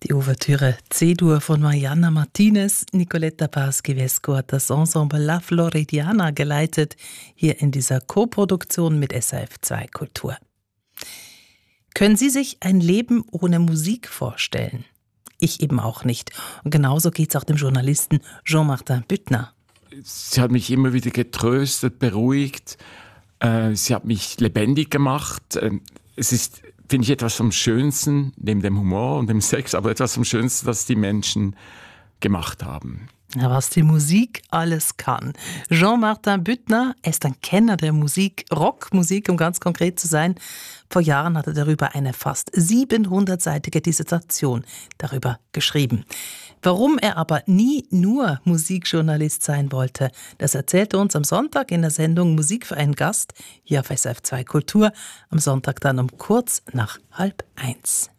Die Ouvertüre C-Dur von Mariana Martinez. Nicoletta Paz-Givesco hat das Ensemble La Floridiana geleitet, hier in dieser Co-Produktion mit SRF 2 Kultur. Können Sie sich ein Leben ohne Musik vorstellen? Ich eben auch nicht. Und genauso geht es auch dem Journalisten Jean-Martin Büttner. Sie hat mich immer wieder getröstet, beruhigt. Sie hat mich lebendig gemacht. Es ist, finde ich, etwas vom Schönsten, neben dem Humor und dem Sex, aber etwas vom Schönsten, das die Menschen gemacht haben. Ja, was die Musik alles kann. Jean-Martin Büttner ist ein Kenner der Musik, Rockmusik, um ganz konkret zu sein. Vor Jahren hat er darüber eine fast 700-seitige Dissertation darüber geschrieben. Warum er aber nie nur Musikjournalist sein wollte, das erzählte uns am Sonntag in der Sendung Musik für einen Gast, hier auf SRF 2 Kultur, am Sonntag dann um kurz nach 12:30.